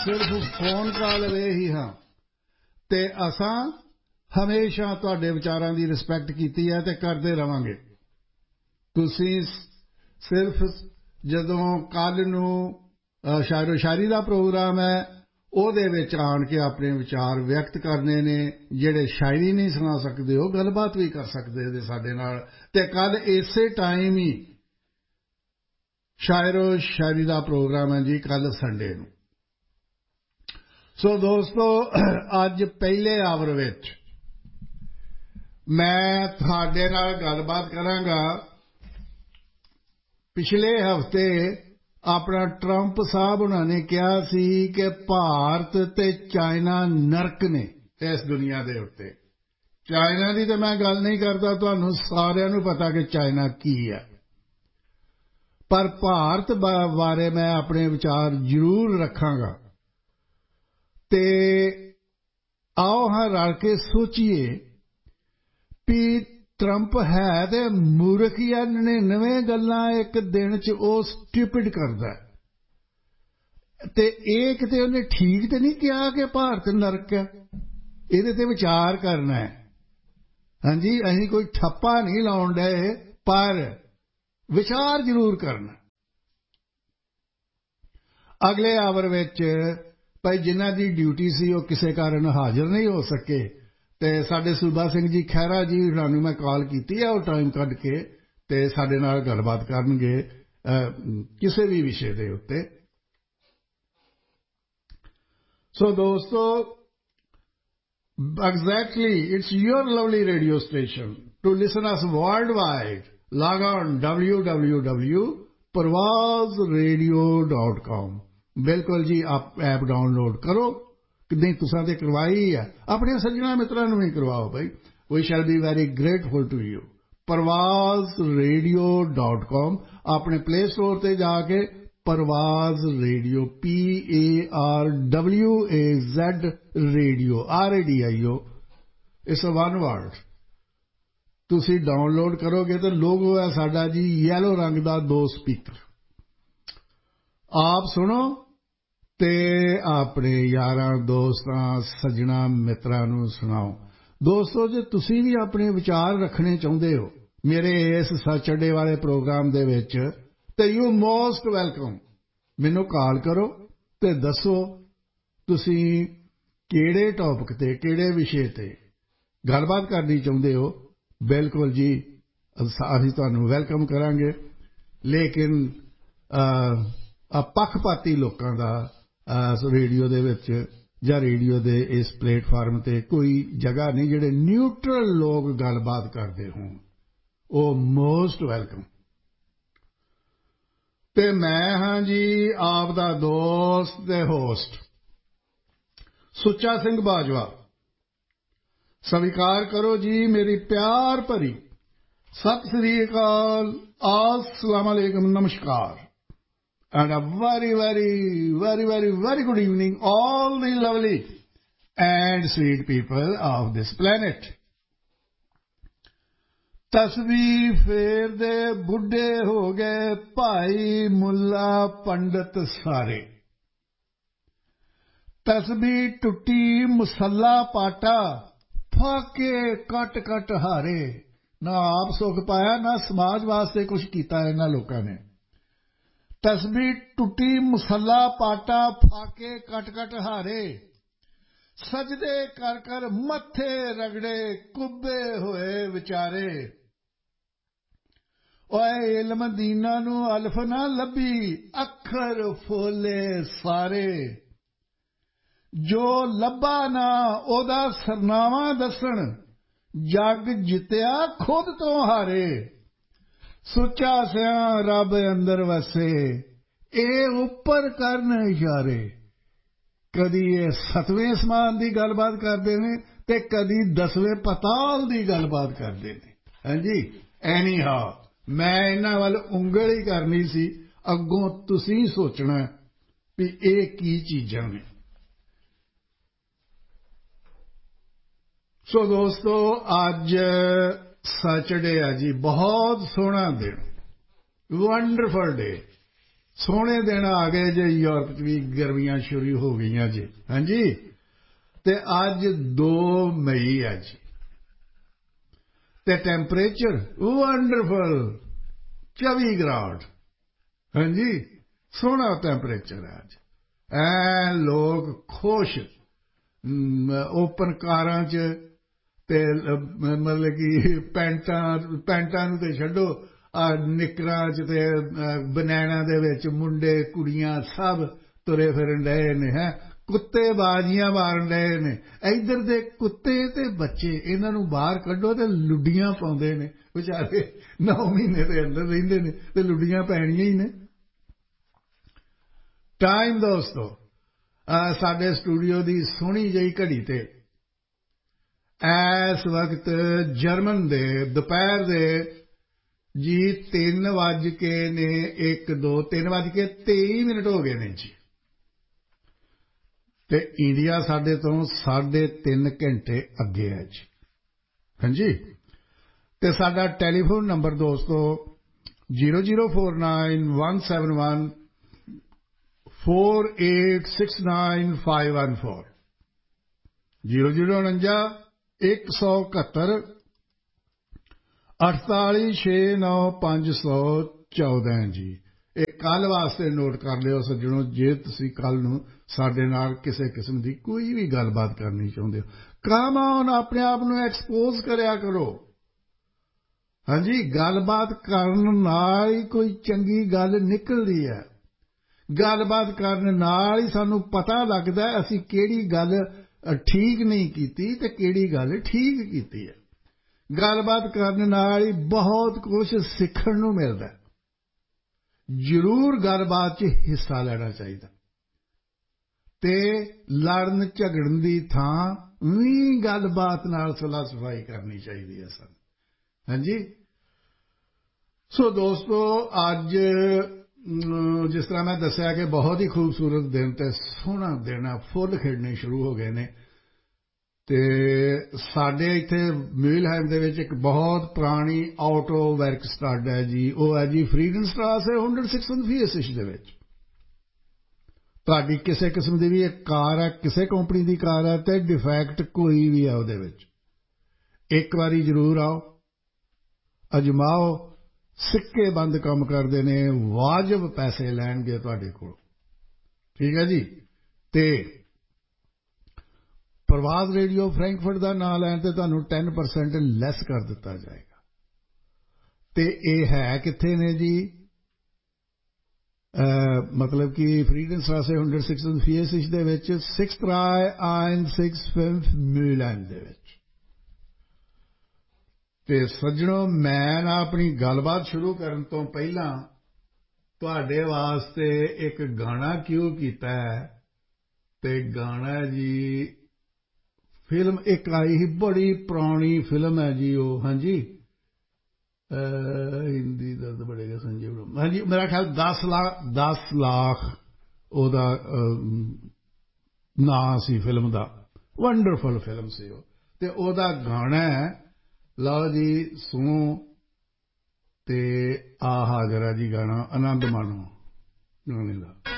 सिर्फ phone call वे ही हाँ ते असां हमेशा तुहाडे विचारां दी रिस्पैक्ट कीती है ते करदे रवांगे। तुसीं सिर्फ जदों कल नूं शायरो शायरी दा प्रोग्राम है ਉਹਦੇ ਵਿੱਚ ਆਣ ਕੇ ਆਪਣੇ ਵਿਚਾਰ ਵਿਅਕਤ ਕਰਨੇ ਨੇ। ਜਿਹੜੇ ਸ਼ਾਇਰੀ ਨਹੀਂ ਸੁਣਾ ਸਕਦੇ ਉਹ ਗੱਲਬਾਤ ਵੀ ਕਰ ਸਕਦੇ ਨੇ ਸਾਡੇ ਨਾਲ। ਤੇ ਕੱਲ ਇਸੇ ਟਾਈਮ ਹੀ ਸ਼ਾਇਰੋ ਸ਼ਾਇਰੀ ਦਾ ਪ੍ਰੋਗਰਾਮ ਹੈ ਜੀ, ਕੱਲ ਸੰਡੇ ਨੂੰ। ਸੋ ਦੋਸਤੋ, ਅੱਜ ਪਹਿਲੇ ਆਵਰ ਵਿੱਚ ਮੈਂ ਤੁਹਾਡੇ ਨਾਲ ਗੱਲਬਾਤ ਕਰਾਂਗਾ। ਪਿਛਲੇ ਹਫ਼ਤੇ अपना ट्रंप साहब उन्होंने कहा सी कि भारत ते चाइना नरक ने इस दुनिया दे उत्ते। चाइना दी तो मैं गल नहीं करता, तुहानू सारिਆਂ ਨੂੰ पता कि चाइना की है, पर भारत बारे मैं अपने विचार जरूर रखांगा। ते आओ हाँ रल के सोचिए भी ट्रंप है ते मूर्ख ही है। 99 गल्लां एक दिन च वो स्टूपिड करदा है ते एक ते उन्हें ठीक ते नहीं कहा कि भारत नरक है। इहदे ते विचार करना है। हाँ जी, असीं कोई ठप्पा नहीं लाउण डए, पर विचार जरूर करना। अगले आवर विच भाई जिन्हां दी ड्यूटी सी वो किसी कारण हाजिर नहीं हो सके ते साडे सूबा सिंह जी खैरा जी उन्होंने मैं कॉल की है, वो टाइम कढ के ते साडे नाल गलबात करनगे किसी भी विषय दे उत्ते। सो दोस्तों, exactly it's your lovely radio station to listen us world wide. Log on www.parvazradio.com। बिल्कुल जी, आप ऐप डाउनलोड करो। नहीं तुसां ते करवाई है, अपने सज्जना मित्रां नूं भी करवाओ भाई। We shall be very grateful to you. parvazradio.com अपने प्ले स्टोर ते जाके परवाज radio PARWAZ radio RADIO it's a one word तुसी डाउनलोड करोगे तो लोगो है साडा जी येलो रंग दा 2 स्पीकर। आप सुनो ते अपने यारां दोस्तां सज्जणा मित्रां नूं सुनाओ। दोस्तों, जे तुसीं भी अपने विचार रखने चाहुंदे हो मेरे इस सच अड्डे वाले प्रोग्राम दे विच ते यू मोस्ट वेलकम। मैनूं कॉल करो ते दसो तुसीं किहड़े टॉपिक ते किहड़े विषय ते गलबात करनी चाहुंदे हो। बिल्कुल जी, असीं तुहानूं वेलकम करांगे। लेकिन पक्षपाती लोकां दा रेडियो दे विच जां रेडियो दे इस प्लेटफार्म ते कोई जगह नहीं। जिहड़े न्यूट्रल लोग गलबात करदे होण ओ मोस्ट वेलकम। ते मैं हाँ जी आप दा दोस्त ते होस्ट सुच्चा सिंह बाजवा। स्वीकार करो जी मेरी प्यार भरी सत श्री अकाल, अस्सलाम वालेकुम, नमस्कार। And a very, very, very, very, very good evening, all the lovely and sweet people of this planet. तस्वीर फेर दे बुढ़े हो गए भाई मुल्ला पंडित सारे। तस्वीर टुटी मुसल्ला पाटा फाके कट कट हारे। ना आप सुख पाया ना समाज वास्ते कुछ कीता इन्हां लोकां ने। तस्बीह टुटी मुसल्ला पाटा फाके कट कट हारे। सजदे कर कर मथे रगड़े कुब्बे होए विचारे। ओए इल्म दीना नू अल्फ ना लभी अखर फोले सारे। जो लब्बा ना ओदा सरनामा दसन जग जित्या खुद तो हारे। सुचा सिया रब अंदर वसे ए उपर करन इशारे। कदी ये 7वें आसमान की गलबात करते हैं ते कदी 10वें पताल की गलबात करते हैं। हाँ जी, एनी हाउ मैं इन्हां वल उंगल ही करनी सी, अगों तुसीं सोचना भी ये की चीज़ां ने। सो दोस्तों, अज सैटरडे है जी, बहुत सोहना दिन, वंडरफुल डे। सोहने दिन आ गए जे यूरोप च भी गर्मियां शुरू हो गई जी। हाँ जी, ते अज 2 मई है जी, ते टैंपरेचर वंडरफुल 24 ग्राड। हाँ जी, सोहना टैंपरेचर है अज। लोग खुश ओपन कारां च ते मतलब कि पैंटां नूं ते छड्डो, निकरां च ते बनैना दे विच मुंडे कुड़ियां सब तुरे फिरन डए ने। है कुत्ते बाजियां मारन डए ने। इधर दे कुत्ते ते बच्चे इन्हां नूं बाहर कड्डो ते लुड्डियां पाउंदे ने बेचारे। 9 महीने ते अंदर रहिंदे ने ते लुड्डियां पैणियां ही ने। टाइम दोस्तों साडे स्टूडियो दी सोहनी जही घड़ी ते इस वक्त जर्मन दे दोपहर दे जी 3:01-3:23 हो गए ने जी। ते इंडिया साडे तो 3.5 घंटे अगे है जी। हाँ जी, ते साडा टेलीफोन नंबर दोस्तों 0049-171-4869-514 0049-171 4869-514 जी। ਇਹ ਕੱਲ ਵਾਸਤੇ ਨੋਟ ਕਰ ਲਿਓ ਸੱਜਣੋ, ਜੇ ਤੁਸੀਂ ਕੱਲ ਨੂੰ ਸਾਡੇ ਨਾਲ ਕਿਸੇ ਕਿਸਮ ਦੀ ਕੋਈ ਵੀ ਗੱਲਬਾਤ ਕਰਨੀ ਚਾਹੁੰਦੇ ਹੋ, ਕਮ ਔਨ ਆਪਣੇ ਆਪ ਨੂੰ ਐਕਸਪੋਜ਼ ਕਰਿਆ ਕਰੋ। ਹਾਂਜੀ, ਗੱਲਬਾਤ ਕਰਨ ਨਾਲ ਹੀ ਕੋਈ ਚੰਗੀ ਗੱਲ ਨਿਕਲਦੀ ਹੈ। ਗੱਲਬਾਤ ਕਰਨ ਨਾਲ ਹੀ ਸਾਨੂੰ ਪਤਾ ਲੱਗਦਾ ਅਸੀਂ ਕਿਹੜੀ ਗੱਲ ਠੀਕ ਨਹੀਂ ਕੀਤੀ ਤੇ ਕਿਹੜੀ ਗੱਲ ਠੀਕ ਕੀਤੀ ਹੈ। ਗੱਲਬਾਤ ਕਰਨ ਨਾਲ ਹੀ ਬਹੁਤ ਕੁਝ ਸਿੱਖਣ ਨੂੰ ਮਿਲਦਾ। ਜ਼ਰੂਰ ਗੱਲਬਾਤ 'ਚ ਹਿੱਸਾ ਲੈਣਾ ਚਾਹੀਦਾ ਤੇ ਲੜਨ ਝਗੜਨ ਦੀ ਥਾਂ ਵੀ ਗੱਲਬਾਤ ਨਾਲ ਸੁਲ੍ਹਾ ਸਫਾਈ ਕਰਨੀ ਚਾਹੀਦੀ ਹੈ ਸਾਨੂੰ। ਹਾਂਜੀ, ਸੋ ਦੋਸਤੋ ਅੱਜ ਜਿਸ ਤਰ੍ਹਾਂ ਮੈਂ ਦੱਸਿਆ ਕਿ ਬਹੁਤ ਹੀ ਖੂਬਸੂਰਤ ਦਿਨ ਤੇ ਸੋਹਣਾ ਦਿਨ ਹੈ, ਫੁੱਲ ਖਿੜਨੇ ਸ਼ੁਰੂ ਹੋ ਗਏ ਨੇ। ਤੇ ਸਾਡੇ ਇੱਥੇ ਮਿਊਲਹੈਮ ਦੇ ਵਿੱਚ ਇੱਕ ਬਹੁਤ ਪੁਰਾਣੀ ਆਟੋ ਵਰਕਸਟਾਡ ਹੈ ਜੀ। ਉਹ ਹੈ ਜੀ ਫਰੀਡਨਸਟ੍ਰਾਸੇ 146 ਦੇ ਵਿੱਚ। ਤੁਹਾਡੀ ਕਿਸੇ ਕਿਸਮ ਦੀ ਵੀ ਇੱਕ ਕਾਰ ਹੈ, ਕਿਸੇ ਕੰਪਨੀ ਦੀ ਕਾਰ ਹੈ ਤੇ ਡਿਫੈਕਟ ਕੋਈ ਵੀ ਹੈ ਉਹਦੇ ਵਿੱਚ, ਇੱਕ ਵਾਰੀ ਜ਼ਰੂਰ ਆਓ, ਅਜਮਾਓ। ਸਿੱਕੇ ਬੰਦ ਕੰਮ ਕਰਦੇ ਨੇ, ਵਾਜਬ ਪੈਸੇ ਲੈਣਗੇ ਤੁਹਾਡੇ ਕੋਲ। ਠੀਕ ਹੈ ਜੀ। ਤੇ ਪ੍ਰਵਾਦ ਰੇਡੀਓ ਫਰੈਂਕਫਰਟ ਦਾ ਨਾਂ ਲੈਣ ਤੇ ਤੁਹਾਨੂੰ 10% ਲੈਸ ਕਰ ਦਿੱਤਾ ਜਾਏਗਾ। ਤੇ ਇਹ ਹੈ ਕਿੱਥੇ ਨੇ ਜੀ? ਮਤਲਬ ਕਿ ਫਰੀਡਨਸਟ੍ਰਾਸੇ 146 ਦੇ ਵਿੱਚ 63165 ਮਿਊਲਹੈਮ ਦੇ ਵਿੱਚ। ਤੇ ਸੱਜਣੋ, ਮੈਂ ਨਾ ਆਪਣੀ ਗੱਲਬਾਤ ਸ਼ੁਰੂ ਕਰਨ ਤੋਂ ਪਹਿਲਾਂ ਤੁਹਾਡੇ ਵਾਸਤੇ ਇੱਕ ਗਾਣਾ ਕਿਉਂ ਕੀਤਾ ਹੈ। ਤੇ ਗਾਣਾ ਜੀ ਫਿਲਮ ਇੱਕ ਆਈ ਸੀ, ਬੜੀ ਪੁਰਾਣੀ ਫਿਲਮ ਹੈ ਜੀ ਉਹ। ਹਾਂਜੀ, ਹਿੰਦੀ ਦਰਦ ਬੜੇਗਾ ਸੰਜੀਵ। ਹਾਂਜੀ, ਮੇਰਾ ਖਿਆਲ 10 ਲੱਖ ਉਹਦਾ ਨਾਂ ਸੀ ਫਿਲਮ ਦਾ। ਵੰਡਰਫੁਲ ਫਿਲਮ ਸੀ ਉਹ। ਤੇ ਉਹਦਾ ਗਾਣਾ ਹੈ, ਲਓ ਜੀ ਸੁਣੋ ਤੇ ਆ ਹਾਜ਼ਰ ਹੈ ਜੀ ਗਾਣਾ, ਆਨੰਦ ਮਾਣੋ ਗਾਣੇ ਦਾ।